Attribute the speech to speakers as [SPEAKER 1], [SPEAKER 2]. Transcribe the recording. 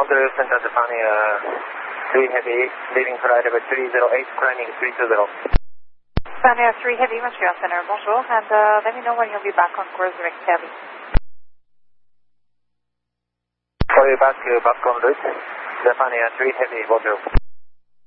[SPEAKER 1] Bonjour, Center Japan 3 Heavy, leaving flight level 308, climbing 320.
[SPEAKER 2] Japan 3 Heavy, Montreal Center, bonjour, and let me know when you'll be back on course direct Heavy.
[SPEAKER 1] Call you back on route, Japan 3 Heavy, bonjour.